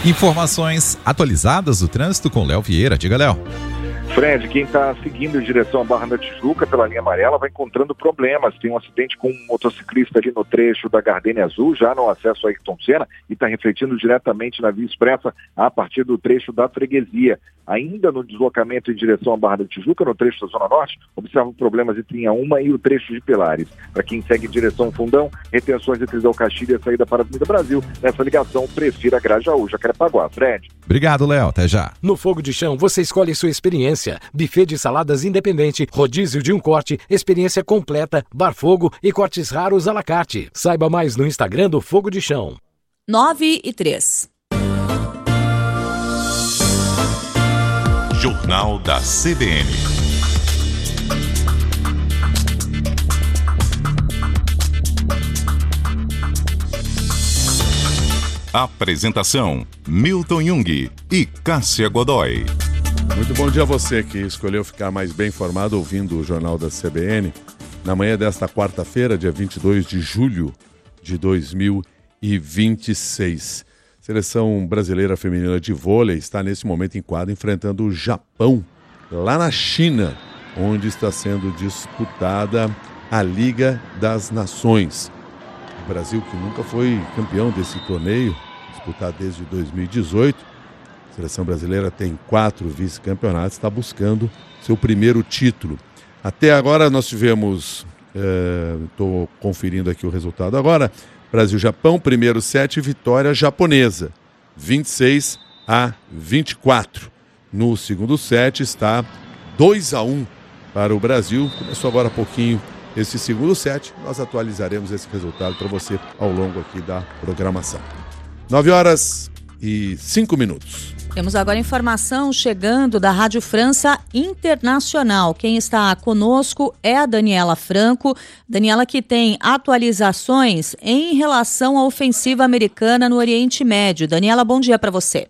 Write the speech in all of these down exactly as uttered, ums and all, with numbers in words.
Informações atualizadas do trânsito com Léo Vieira. Diga, Léo. Fred, quem está seguindo em direção à Barra da Tijuca pela linha amarela vai encontrando problemas. Tem um acidente com um motociclista ali no trecho da Gardênia Azul, já no acesso a Ayrton Senna, e está refletindo diretamente na via expressa a partir do trecho da Freguesia. Ainda no deslocamento em direção à Barra da Tijuca, no trecho da Zona Norte, observam problemas entre Linha uma e o trecho de Pilares. Para quem segue em direção ao Fundão, retenções entre Del Castilho e a saída para a Avenida Brasil. Nessa ligação, prefira Grajaú, Jacarepaguá. Fred. Obrigado, Léo. Até já. No Fogo de Chão, você escolhe sua experiência. Buffet de saladas independente, rodízio de um corte, experiência completa, bar fogo e cortes raros à la carte. Saiba mais no Instagram do Fogo de Chão. nove e três. Jornal da C B N. Apresentação: Milton Jung e Cássia Godoy. Muito bom dia a você que escolheu ficar mais bem informado ouvindo o Jornal da C B N. Na manhã desta quarta-feira, dia vinte e dois de julho de dois mil e vinte e seis. Seleção brasileira feminina de vôlei está nesse momento em quadra enfrentando o Japão, lá na China, onde está sendo disputada a Liga das Nações. O Brasil, que nunca foi campeão desse torneio, disputado desde dois mil e dezoito, a seleção brasileira tem quatro vice-campeonatos, está buscando seu primeiro título. Até agora nós tivemos, estou é, conferindo aqui o resultado agora, Brasil-Japão, primeiro set, vitória japonesa, vinte e seis a vinte e quatro. No segundo set está dois a um para o Brasil. Começou agora há pouquinho esse segundo set. Nós atualizaremos esse resultado para você ao longo aqui da programação. nove horas e cinco minutos. Temos agora informação chegando da Rádio França Internacional. Quem está conosco é a Daniela Franco. Daniela, que tem atualizações em relação à ofensiva americana no Oriente Médio. Daniela, bom dia para você.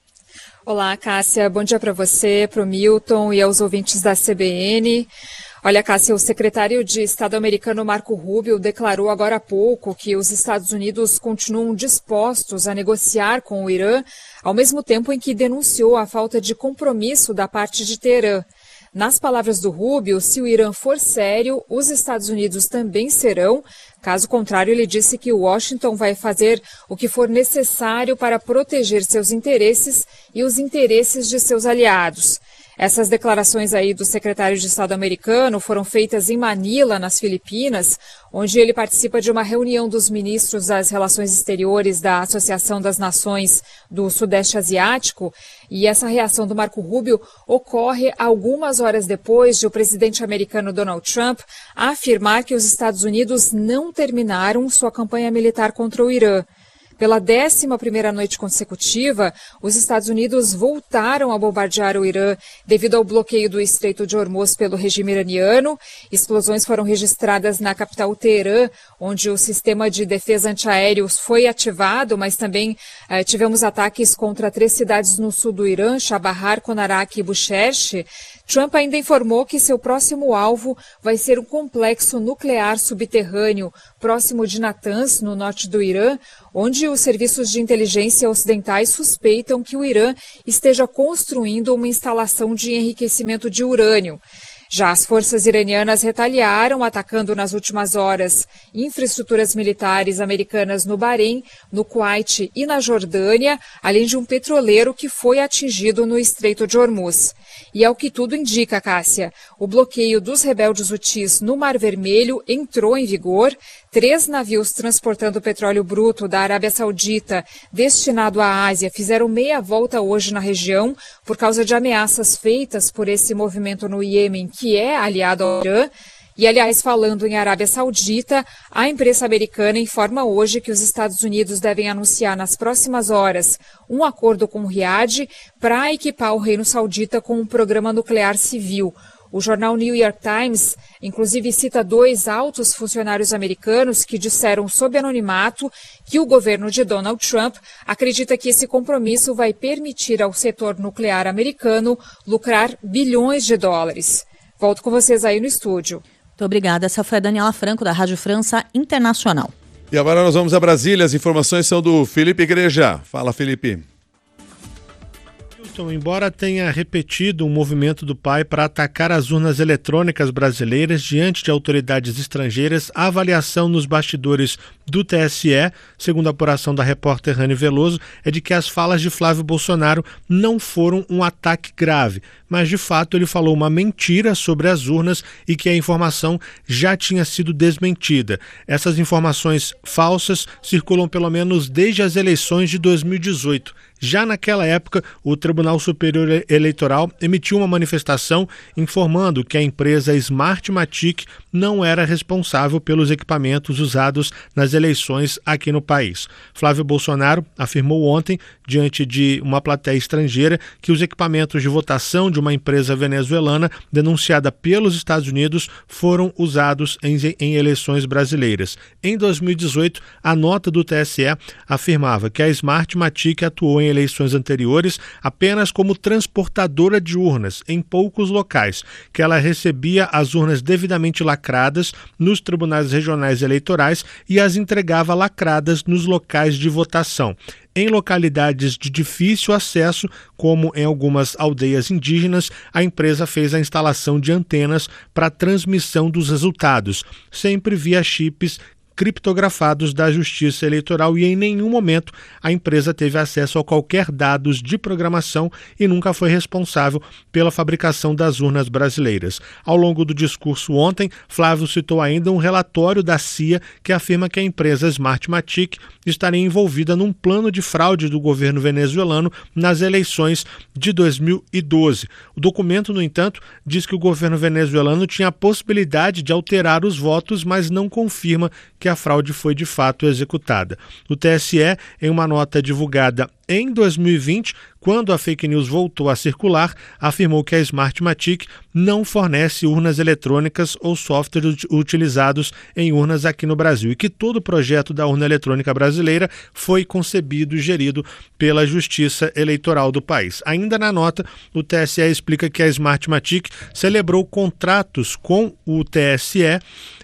Olá, Cássia. Bom dia para você, para o Milton e aos ouvintes da C B N. Olha, Cássia, o secretário de Estado americano Marco Rubio declarou agora há pouco que os Estados Unidos continuam dispostos a negociar com o Irã, ao mesmo tempo em que denunciou a falta de compromisso da parte de Teherã. Nas palavras do Rubio, se o Irã for sério, os Estados Unidos também serão. Caso contrário, ele disse que Washington vai fazer o que for necessário para proteger seus interesses e os interesses de seus aliados. Essas declarações aí do secretário de Estado americano foram feitas em Manila, nas Filipinas, onde ele participa de uma reunião dos ministros das Relações Exteriores da Associação das Nações do Sudeste Asiático. E essa reação do Marco Rubio ocorre algumas horas depois de o presidente americano Donald Trump afirmar que os Estados Unidos não terminaram sua campanha militar contra o Irã. Pela décima primeira noite consecutiva, os Estados Unidos voltaram a bombardear o Irã devido ao bloqueio do Estreito de Hormuz pelo regime iraniano. Explosões foram registradas na capital Teherã, onde o sistema de defesa antiaéreo foi ativado, mas também eh, tivemos ataques contra três cidades no sul do Irã, Chabahar, Konarak e Bushehr. Trump ainda informou que seu próximo alvo vai ser um complexo nuclear subterrâneo próximo de Natanz, no norte do Irã, onde os serviços de inteligência ocidentais suspeitam que o Irã esteja construindo uma instalação de enriquecimento de urânio. Já as forças iranianas retaliaram, atacando nas últimas horas infraestruturas militares americanas no Bahrein, no Kuwait e na Jordânia, além de um petroleiro que foi atingido no Estreito de Hormuz. E ao que tudo indica, Cássia, o bloqueio dos rebeldes hutis no Mar Vermelho entrou em vigor. Três navios transportando petróleo bruto da Arábia Saudita destinado à Ásia fizeram meia volta hoje na região por causa de ameaças feitas por esse movimento no Iêmen, que é aliado ao Irã. E, aliás, falando em Arábia Saudita, a imprensa americana informa hoje que os Estados Unidos devem anunciar nas próximas horas um acordo com o Riad para equipar o Reino Saudita com um programa nuclear civil. O jornal New York Times, inclusive, cita dois altos funcionários americanos que disseram sob anonimato que o governo de Donald Trump acredita que esse compromisso vai permitir ao setor nuclear americano lucrar bilhões de dólares. Volto com vocês aí no estúdio. Muito obrigada. Essa foi a Daniela Franco, da Rádio França Internacional. E agora nós vamos a Brasília. As informações são do Felipe Igreja. Fala, Felipe. Milton, embora tenha repetido um movimento do pai para atacar as urnas eletrônicas brasileiras diante de autoridades estrangeiras, a avaliação nos bastidores do T S E, segundo a apuração da repórter Rani Veloso, é de que as falas de Flávio Bolsonaro não foram um ataque grave, mas de fato ele falou uma mentira sobre as urnas e que a informação já tinha sido desmentida. Essas informações falsas circulam pelo menos desde as eleições de dois mil e dezoito. Já naquela época, o Tribunal Superior Eleitoral emitiu uma manifestação informando que a empresa Smartmatic não era responsável pelos equipamentos usados nas eleições aqui no país. Flávio Bolsonaro afirmou ontem, diante de uma plateia estrangeira, que os equipamentos de votação de uma empresa venezuelana denunciada pelos Estados Unidos foram usados em, em eleições brasileiras. Em dois mil e dezoito, a nota do T S E afirmava que a Smartmatic atuou em eleições anteriores apenas como transportadora de urnas em poucos locais, que ela recebia as urnas devidamente lacradas nos tribunais regionais eleitorais e as entregava lacradas nos locais de votação. Em localidades de difícil acesso, como em algumas aldeias indígenas, a empresa fez a instalação de antenas para transmissão dos resultados, sempre via chips criptografados da Justiça Eleitoral, e em nenhum momento a empresa teve acesso a qualquer dados de programação e nunca foi responsável pela fabricação das urnas brasileiras. Ao longo do discurso ontem, Flávio citou ainda um relatório da C I A que afirma que a empresa Smartmatic estaria envolvida num plano de fraude do governo venezuelano nas eleições de dois mil e doze. O documento, no entanto, diz que o governo venezuelano tinha a possibilidade de alterar os votos, mas não confirma que a fraude foi de fato executada. O T S E, em uma nota divulgada em dois mil e vinte, quando a fake news voltou a circular, afirmou que a Smartmatic não fornece urnas eletrônicas ou softwares utilizados em urnas aqui no Brasil e que todo o projeto da urna eletrônica brasileira foi concebido e gerido pela Justiça Eleitoral do país. Ainda na nota, o T S E explica que a Smartmatic celebrou contratos com o T S E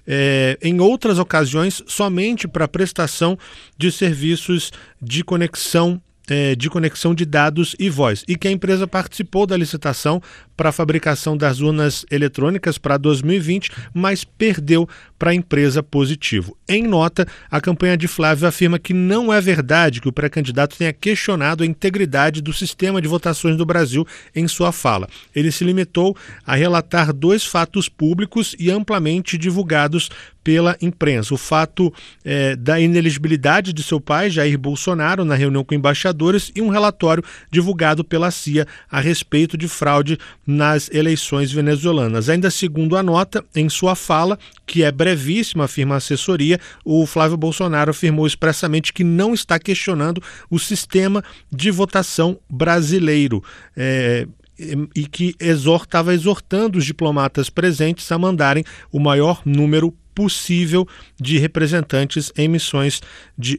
É, em outras ocasiões, somente para prestação de serviços de conexão, é, de conexão de dados e voz, e que a empresa participou da licitação para a fabricação das urnas eletrônicas para dois mil e vinte, mas perdeu para a empresa Positivo. Em nota, a campanha de Flávio afirma que não é verdade que o pré-candidato tenha questionado a integridade do sistema de votações do Brasil em sua fala. Ele se limitou a relatar dois fatos públicos e amplamente divulgados pela imprensa. O fato é, da inelegibilidade de seu pai, Jair Bolsonaro, na reunião com embaixadores, e um relatório divulgado pela C I A a respeito de fraude nas eleições venezuelanas. Ainda segundo a nota, em sua fala, que é brevíssima, afirma a assessoria, o Flávio Bolsonaro afirmou expressamente que não está questionando o sistema de votação brasileiro. É, e que estava exortando os diplomatas presentes a mandarem o maior número possível de representantes em missões de,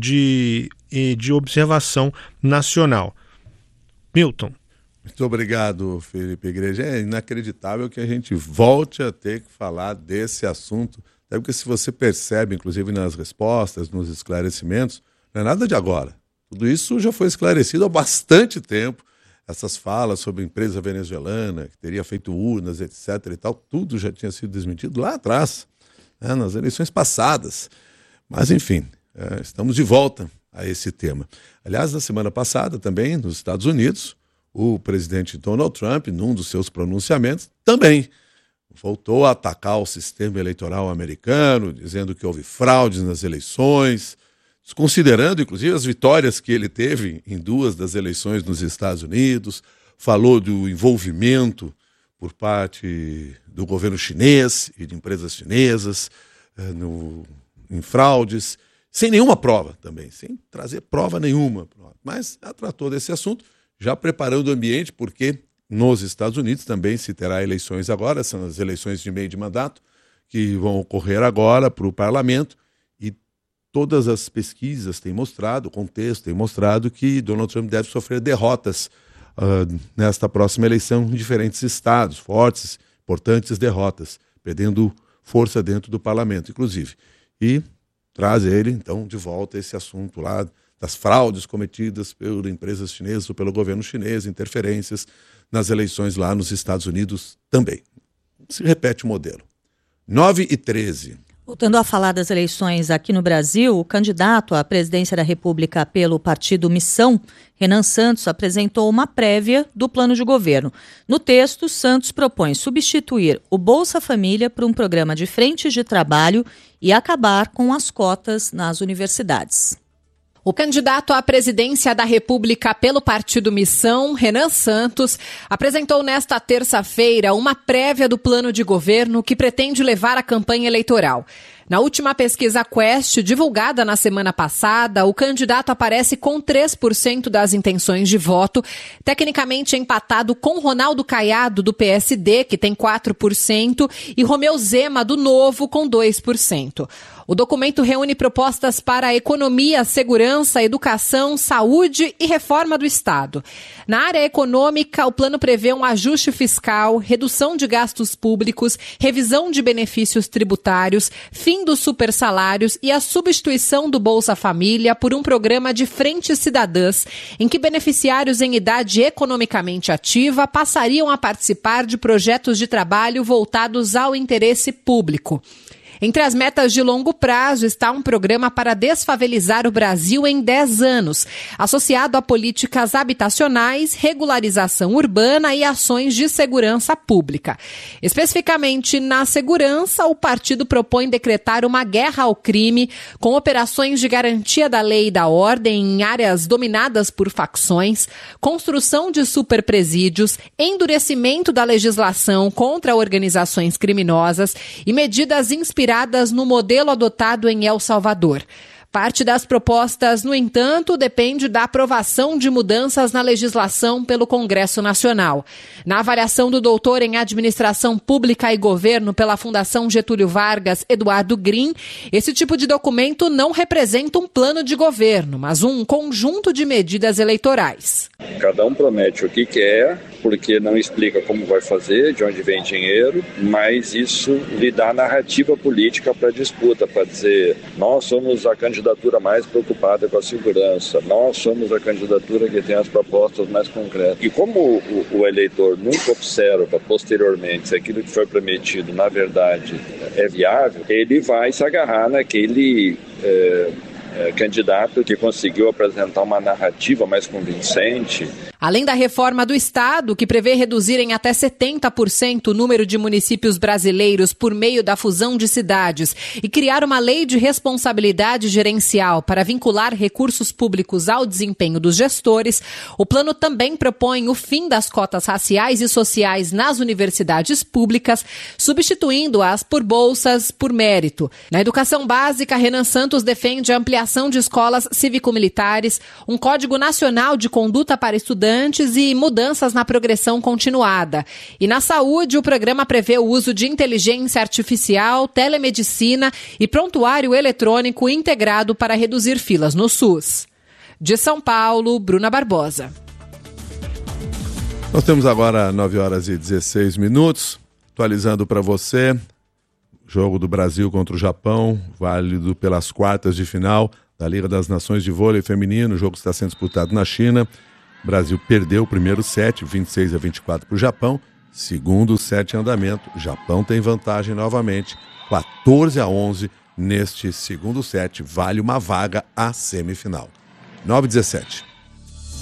de, de observação nacional. Milton. Muito obrigado, Felipe Igreja. É inacreditável que a gente volte a ter que falar desse assunto, até porque se você percebe, inclusive nas respostas, nos esclarecimentos, não é nada de agora. Tudo isso já foi esclarecido há bastante tempo. Essas falas sobre a empresa venezuelana, que teria feito urnas, etc e tal, tudo já tinha sido desmentido lá atrás, né, nas eleições passadas. Mas, enfim, é, estamos de volta a esse tema. Aliás, na semana passada também, nos Estados Unidos, o presidente Donald Trump, num dos seus pronunciamentos, também voltou a atacar o sistema eleitoral americano, dizendo que houve fraudes nas eleições, considerando, inclusive, as vitórias que ele teve em duas das eleições nos Estados Unidos, falou do envolvimento por parte do governo chinês e de empresas chinesas eh, no, em fraudes, sem nenhuma prova também, sem trazer prova nenhuma. Mas ela tratou desse assunto, já preparando o ambiente, porque nos Estados Unidos também se terá eleições agora, são as eleições de meio de mandato, que vão ocorrer agora para o parlamento, e todas as pesquisas têm mostrado, o contexto tem mostrado que Donald Trump deve sofrer derrotas uh, nesta próxima eleição em diferentes estados, fortes, importantes derrotas, perdendo força dentro do parlamento, inclusive. E traz ele, então, de volta esse assunto lá das fraudes cometidas por empresas chinesas ou pelo governo chinês, interferências nas eleições lá nos Estados Unidos também. Se repete o modelo. nove e treze. Voltando a falar das eleições aqui no Brasil, o candidato à presidência da República pelo partido Missão, Renan Santos, apresentou uma prévia do plano de governo. No texto, Santos propõe substituir o Bolsa Família por um programa de frentes de trabalho e acabar com as cotas nas universidades. O candidato à presidência da República pelo partido Missão, Renan Santos, apresentou nesta terça-feira uma prévia do plano de governo que pretende levar a campanha eleitoral. Na última pesquisa Quest, divulgada na semana passada, o candidato aparece com três por cento das intenções de voto, tecnicamente empatado com Ronaldo Caiado, do P S D, que tem quatro por cento, e Romeu Zema, do Novo, com dois por cento. O documento reúne propostas para a economia, segurança, educação, saúde e reforma do Estado. Na área econômica, o plano prevê um ajuste fiscal, redução de gastos públicos, revisão de benefícios tributários, fim dos supersalários e a substituição do Bolsa Família por um programa de frentes cidadãs, em que beneficiários em idade economicamente ativa passariam a participar de projetos de trabalho voltados ao interesse público. Entre as metas de longo prazo está um programa para desfavelizar o Brasil em dez anos, associado a políticas habitacionais, regularização urbana e ações de segurança pública. Especificamente na segurança, o partido propõe decretar uma guerra ao crime, com operações de garantia da lei e da ordem em áreas dominadas por facções, construção de superpresídios, endurecimento da legislação contra organizações criminosas e medidas inspiradas no modelo adotado em El Salvador. Parte das propostas, no entanto, depende da aprovação de mudanças na legislação pelo Congresso Nacional. Na avaliação do doutor em Administração Pública e Governo pela Fundação Getúlio Vargas, Eduardo Green, esse tipo de documento não representa um plano de governo, mas um conjunto de medidas eleitorais. Cada um promete o que quer, porque não explica como vai fazer, de onde vem dinheiro, mas isso lhe dá narrativa política para a disputa, para dizer, nós somos a candidatura mais preocupada com a segurança, nós somos a candidatura que tem as propostas mais concretas. E como o, o eleitor nunca observa posteriormente se aquilo que foi prometido, na verdade, é viável, ele vai se agarrar naquele é, é, candidato que conseguiu apresentar uma narrativa mais convincente. Além da reforma do Estado, que prevê reduzir em até setenta por cento o número de municípios brasileiros por meio da fusão de cidades e criar uma lei de responsabilidade gerencial para vincular recursos públicos ao desempenho dos gestores, o plano também propõe o fim das cotas raciais e sociais nas universidades públicas, substituindo-as por bolsas por mérito. Na educação básica, Renan Santos defende a ampliação de escolas cívico-militares, um Código Nacional de Conduta para Estudantes e mudanças na progressão continuada. E na saúde, o programa prevê o uso de inteligência artificial, telemedicina e prontuário eletrônico integrado para reduzir filas no SUS. De São Paulo, Bruna Barbosa. Nós temos agora nove horas e dezesseis minutos, atualizando para você, jogo do Brasil contra o Japão, válido pelas quartas de final da Liga das Nações de Vôlei Feminino. O jogo está sendo disputado na China. O Brasil perdeu o primeiro set, vinte e seis a vinte e quatro para o Japão. Segundo set em andamento, o Japão tem vantagem novamente, quatorze a onze neste segundo set. Vale uma vaga à semifinal. nove e dezessete.